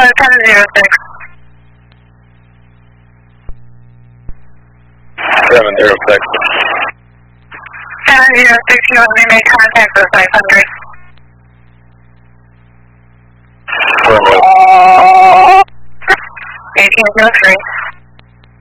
1006. 706. 706, you want me to make contact with 500? Affirmative. 1803.